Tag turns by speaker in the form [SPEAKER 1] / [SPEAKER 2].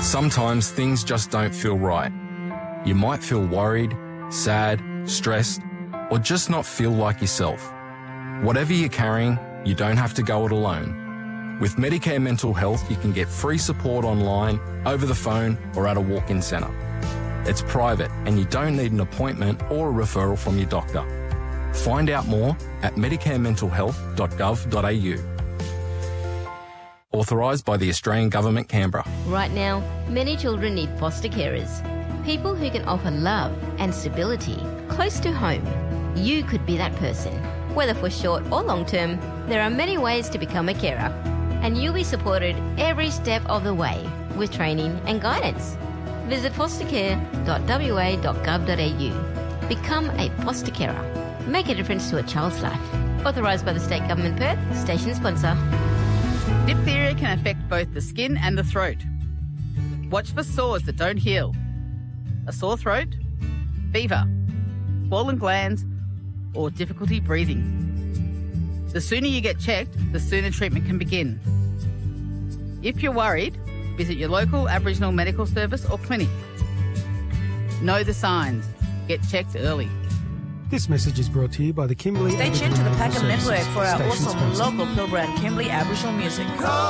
[SPEAKER 1] Sometimes things just don't feel right. You might feel worried, sad, stressed, or just not feel like yourself. Whatever you're carrying, you don't have to go it alone. With Medicare Mental Health, you can get free support online, over the phone, or at a walk-in centre. It's private and you don't need an appointment or a referral from your doctor. Find out more at medicarementalhealth.gov.au. Authorised by the Australian Government, Canberra.
[SPEAKER 2] Right now, many children need foster carers, people who can offer love and stability close to home. You could be that person. Whether for short or long term, there are many ways to become a carer, and you'll be supported every step of the way with training and guidance. Visit fostercare.wa.gov.au. Become a foster carer. Make a difference to a child's life. Authorised by the State Government, Perth. Station sponsor.
[SPEAKER 3] Diphtheria can affect both the skin and the throat. Watch for sores that don't heal, a sore throat, fever, swollen glands, or difficulty breathing. The sooner you get checked, the sooner treatment can begin. If you're worried, visit your local Aboriginal medical service or clinic. Know the signs. Get checked early.
[SPEAKER 4] This message is brought to you by the Kimberley
[SPEAKER 5] Stay tuned to the Packham Network for our awesome
[SPEAKER 4] sponsor.
[SPEAKER 5] local Pilbara and Kimberley Aboriginal music.